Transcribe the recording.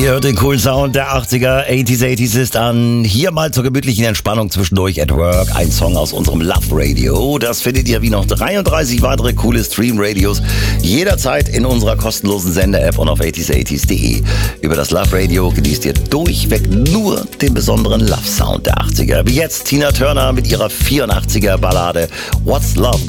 Ihr hört den coolen Sound der 80er, 80s ist an. Hier mal zur gemütlichen Entspannung zwischendurch at work. Ein Song aus unserem Love Radio. Das findet ihr wie noch 33 weitere coole Stream-Radios jederzeit in unserer kostenlosen Sender-App und auf 80s80s.de. Über das Love Radio genießt ihr durchweg nur den besonderen Love-Sound der 80er. Wie jetzt Tina Turner mit ihrer 84er-Ballade What's Love